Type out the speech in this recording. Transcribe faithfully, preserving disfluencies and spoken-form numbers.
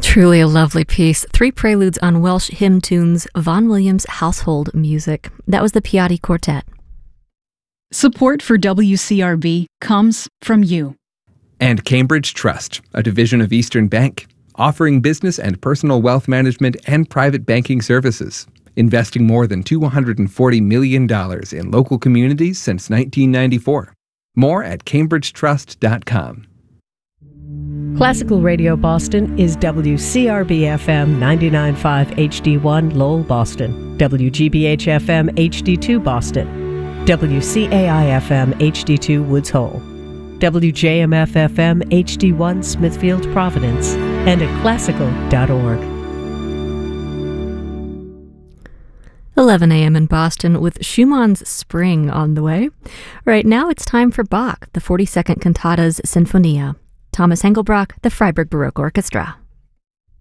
Truly a lovely piece. Three preludes on Welsh hymn tunes, Vaughan Williams household music. That was the Piatti Quartet. Support for W C R B comes from you. And Cambridge Trust, a division of Eastern Bank, offering business and personal wealth management and private banking services, investing more than two hundred forty million dollars in local communities since nineteen ninety-four. More at cambridge trust dot com. Classical Radio Boston is W C R B F M ninety-nine point five H D one Lowell, Boston, W G B H F M H D two Boston, W C A I F M H D two Woods Hole, W J M F F M H D one Smithfield, Providence, and at classical dot org. eleven a.m. in Boston with Schumann's Spring on the way. Right now it's time for Bach, the forty-second Cantatas Sinfonia. Thomas Engelbrock, the Freiburg Baroque Orchestra.